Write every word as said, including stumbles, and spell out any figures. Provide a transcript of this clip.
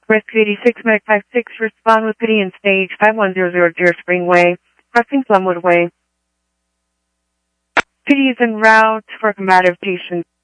Rescue eighty-six, Medic five six, respond with P D in stage five one zero zero Deer Spring Way, crossing Plumwood Way. P D is en route for combative patient.